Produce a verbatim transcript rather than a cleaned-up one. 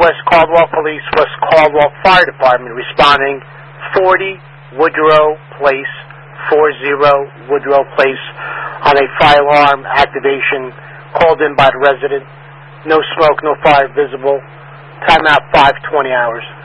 West Caldwell Police, West Caldwell Fire Department, responding forty Woodrow Place, forty Woodrow Place, on a fire alarm activation called in by the resident. No smoke, no fire visible. Timeout five twenty hours.